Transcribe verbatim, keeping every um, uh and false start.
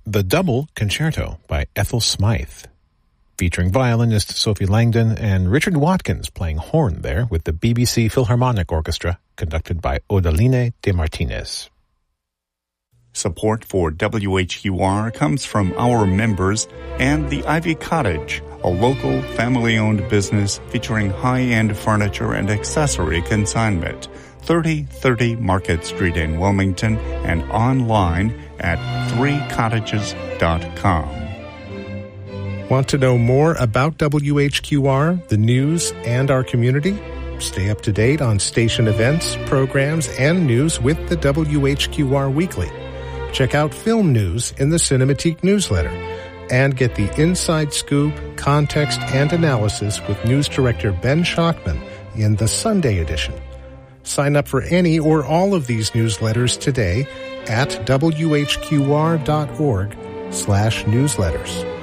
The Double Concerto by Ethel Smythe, featuring violinist Sophie Langdon and Richard Watkins playing horn there with the B B C Philharmonic Orchestra, conducted by Odaline de Martinez. Support for W H Q R comes from our members and the Ivy Cottage, a local family-owned business featuring high-end furniture and accessory consignment. thirty thirty Market Street in Wilmington and online at three cottages dot com. Want to know more about W H Q R, the news, and our community? Stay up to date on station events, programs, and news with the W H Q R Weekly. Check out film news in the Cinematique newsletter and get the inside scoop, context, and analysis with news director Ben Schachman in the Sunday edition. Sign up for any or all of these newsletters today at W H Q R dot org slash newsletters.